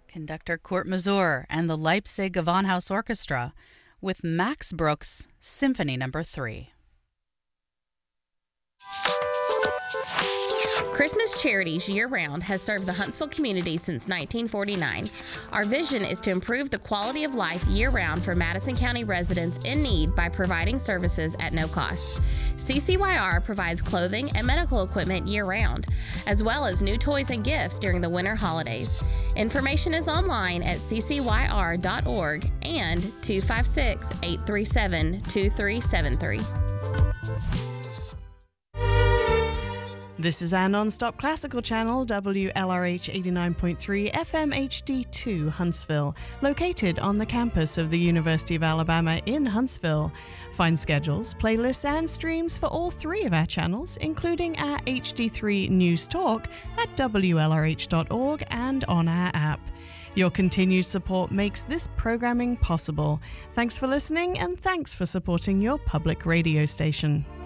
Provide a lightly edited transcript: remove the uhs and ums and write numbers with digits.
Conductor Kurt Masur and the Leipzig Gewandhaus Orchestra with Max Bruch's Symphony No. 3. Christmas Charities year-round has served the Huntsville community since 1949. Our vision is to improve the quality of life year-round for Madison County residents in need by providing services at no cost. CCYR provides clothing and medical equipment year-round, as well as new toys and gifts during the winter holidays. Information is online at ccyr.org and 256-837-2373. This is our non-stop classical channel, WLRH 89.3 FM HD2 Huntsville, located on the campus of the University of Alabama in Huntsville. Find schedules, playlists, and streams for all three of our channels, including our HD3 News Talk at WLRH.org and on our app. Your continued support makes this programming possible. Thanks for listening, and thanks for supporting your public radio station.